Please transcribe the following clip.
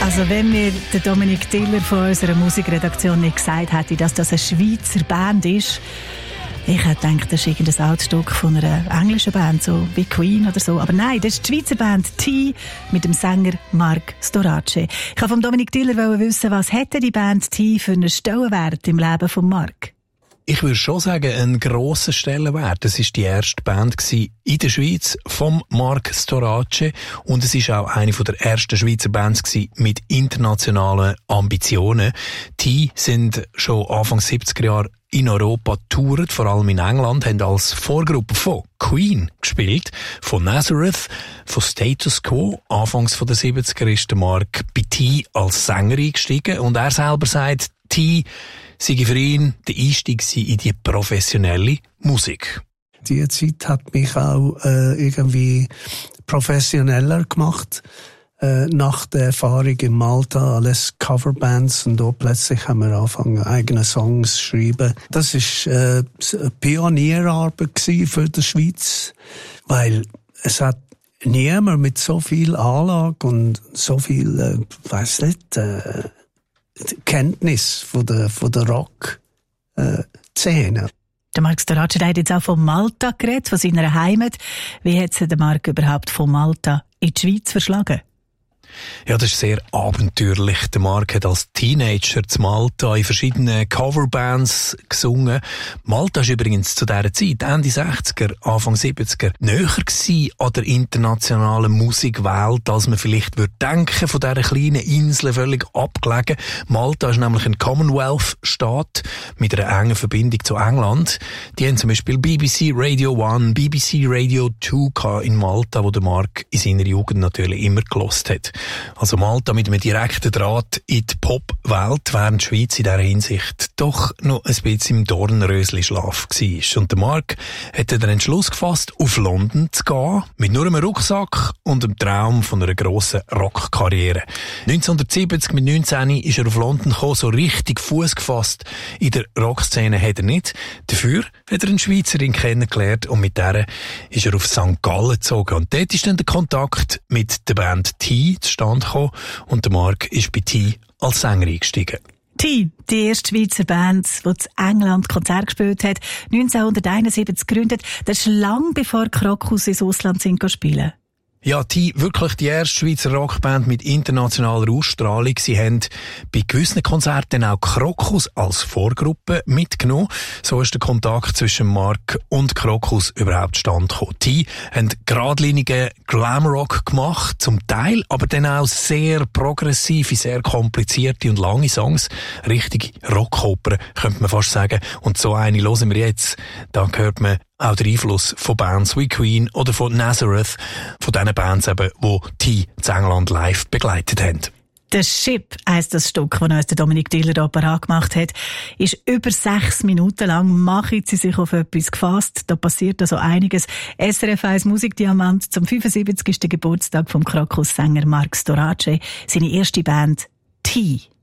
Also wenn mir der Dominik Tiller von unserer Musikredaktion nicht gesagt hätte, dass das eine Schweizer Band ist, ich hätte gedacht, das ist irgendein Altstück von einer englischen Band, so wie Queen oder so. Aber nein, das ist die Schweizer Band T mit dem Sänger Marc Storace. Ich wollte von Dominik Tiller wissen, was hätte die Band T für einen Stellenwert im Leben von Marc? Ich würde schon sagen, einen grossen Stellenwert. Es war die erste Band in der Schweiz vom Marc Storace und es war auch eine der ersten Schweizer Bands mit internationalen Ambitionen. Die sind schon Anfang 70er Jahre in Europa getourt, vor allem in England, haben als Vorgruppe von Queen gespielt, von Nazareth, von Status Quo. Anfangs der 70er ist der Marc bei T als Sänger eingestiegen und er selber sagt, T sei für ihn der Einstieg in die professionelle Musik. Die Zeit hat mich auch irgendwie professioneller gemacht. Nach der Erfahrung in Malta, alles Coverbands und da plötzlich haben wir angefangen, eigene Songs zu schreiben. Das war eine Pionierarbeit für die Schweiz, weil es hat niemand mit so viel Anlage und so viel, Kenntnis von der Rock-Szene. Der Marc Storace hat jetzt auch von Malta geredet, von seiner Heimat. Wie hat sich der Marc überhaupt von Malta in die Schweiz verschlagen? Ja, das ist sehr abenteuerlich. Der Marc hat als Teenager zu Malta in verschiedenen Coverbands gesungen. Malta war übrigens zu dieser Zeit, Ende 60er, Anfang 70er, näher gewesen an der internationalen Musikwelt, als man vielleicht würde denken, von dieser kleinen Insel völlig abgelegen. Malta ist nämlich ein Commonwealth-Staat mit einer engen Verbindung zu England. Die haben zum Beispiel BBC Radio 1, BBC Radio 2 in Malta, wo der Marc in seiner Jugend natürlich immer gelost hat. Also Malta mit einem direkten Draht in die Popwelt, während die Schweiz in dieser Hinsicht doch noch ein bisschen im Dornrösli-Schlaf war. Und der Marc hat den Entschluss gefasst, auf London zu gehen, mit nur einem Rucksack und dem Traum von einer grossen Rockkarriere. 1970, mit 19, ist er auf London gekommen, so richtig Fuß gefasst. In der Rockszene hat er nicht. Dafür hat er eine Schweizerin kennengelernt und mit der ist er auf St. Gallen gezogen. Und dort ist dann der Kontakt mit der Band T zustande gekommen und der Marc ist bei T als Sänger eingestiegen. T, die erste Schweizer Band, die in England Konzert gespielt hat, 1971 gegründet. Das ist lang bevor Krokus ins Ausland spielen. Ja, T, wirklich die erste Schweizer Rockband mit internationaler Ausstrahlung. Sie haben bei gewissen Konzerten auch Krokus als Vorgruppe mitgenommen. So ist der Kontakt zwischen Marc und Krokus überhaupt zustande gekommen. T haben geradlinigen Glamrock gemacht, zum Teil, aber dann auch sehr progressive, sehr komplizierte und lange Songs. Richtige Rockoper, könnte man fast sagen. Und so eine hören wir jetzt. Da hört man auch der Einfluss von Bands wie Queen oder von Nazareth, von diesen Bands eben, die T in England live begleitet haben. «The Ship» heisst das Stück, das uns der Dominik Tiller da parat gemacht hat, ist über 6 Minuten lang. Machen Sie sich auf etwas gefasst. Da passiert also einiges. SRF 1 Musikdiamant zum 75. Geburtstag vom Krokus-Sänger Marc Storace. Seine erste Band T.